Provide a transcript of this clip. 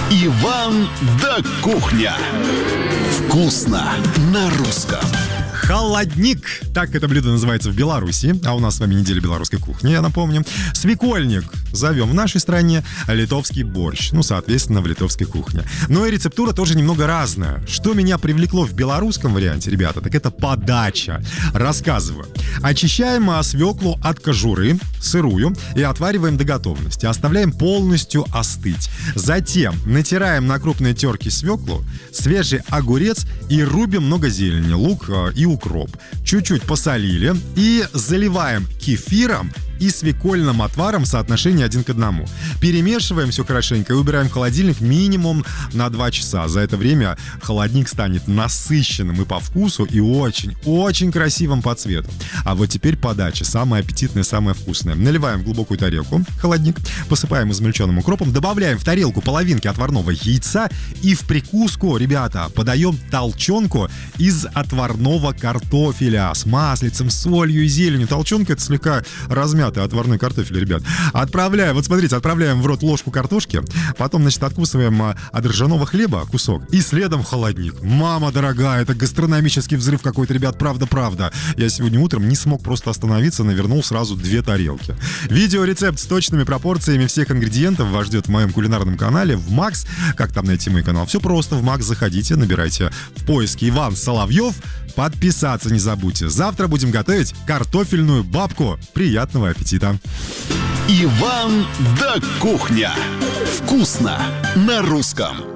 Иван да кухня. Вкусно на русском. Холодник. Так это блюдо называется в Беларуси. А у нас с вами неделя белорусской кухни, я напомню. Свекольник зовем в нашей стране. Литовский борщ. Соответственно, в литовской кухне. Но и рецептура тоже немного разная. Что меня привлекло в белорусском варианте, ребята, так это подача. Рассказываю. Очищаем свеклу от кожуры, сырую, и отвариваем до готовности. Оставляем полностью остыть. Затем натираем на крупной терке свеклу, свежий огурец и рубим много зелени, лук и укроп. Чуть-чуть посолили и заливаем кефиром и свекольным отваром в соотношении 1:1. Перемешиваем все хорошенько и убираем в холодильник минимум на 2 часа. За это время холодник станет насыщенным и по вкусу, и очень красивым по цвету. А вот теперь подача. Самая аппетитная, самая вкусная. Наливаем в глубокую тарелку холодник, посыпаем измельченным укропом, добавляем в тарелку половинки отварного яйца и в прикуску, ребята, подаем толченку из отварного картофеля с маслицем, солью и зеленью. Толченка — это слегка размятый отварной картофель, ребят. Отправляем в рот ложку картошки, потом, откусываем от ржаного хлеба кусок и следом в холодник. Мама дорогая, это гастрономический взрыв какой-то, ребят, правда. Я сегодня утром не смог просто остановиться, навернул сразу 2 тарелки. Видеорецепт с точными пропорциями всех ингредиентов вас ждет в моем кулинарном канале в Макс. Как там найти мой канал? Все просто. В Макс заходите, набирайте в поиске Иван Соловьев. Подписаться не забудьте. Завтра будем готовить картофельную бабку. Приятного аппетита! Иван да кухня. Вкусно на русском.